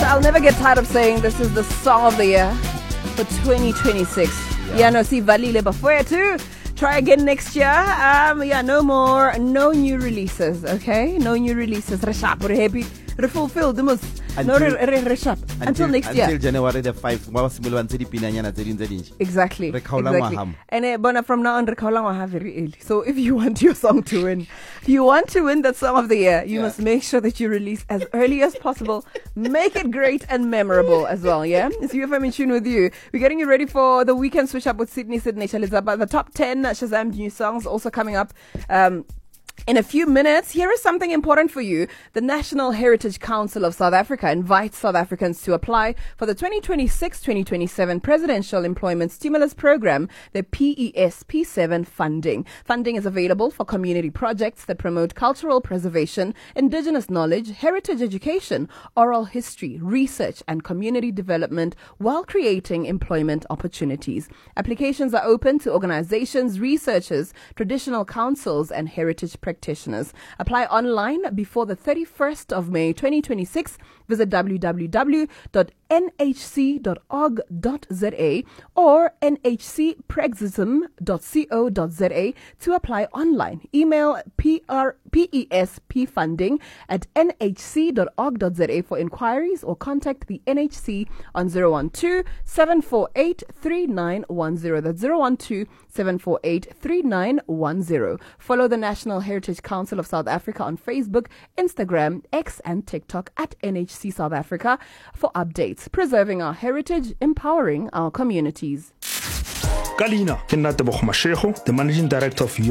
I'll never get tired of saying this is the song of the year for 2026. Yeah, no, see, valile before too. Try again next year. No new releases, okay? No new releases. Reshap, we're happy. Fulfilled the most. Until next year. Until January the 5th. Exactly. And Bona, from now on, Rekaulang have very early. So if you want your song to win, if you want to win that song of the year, you must make sure that you release as early as possible. Make it great and memorable as well, yeah? It's UFM in tune with you. We're getting you ready for the weekend switch up with Sydney Chalizaba. The top 10 Shazam new songs also coming up. In a few minutes, here is something important for you. The National Heritage Council of South Africa invites South Africans to apply for the 2026-2027 Presidential Employment Stimulus Program, the PES P7 funding. Funding is available for community projects that promote cultural preservation, indigenous knowledge, heritage education, oral history, research, and community development while creating employment opportunities. Applications are open to organizations, researchers, traditional councils, and heritage practitioners. Apply online before the 31st of May 2026. Visit www.nhc.org.za or nhcprexism.co.za to apply online. Email PESPfunding@nhc.org.za for inquiries or contact the NHC on 012-748-3910. That's 012-748-3910. Follow the National Heritage Council of South Africa on Facebook, Instagram, X, and TikTok at NHC South Africa for updates. Preserving our heritage, empowering our communities. Kalina, Kinata Mashego, the Managing Director of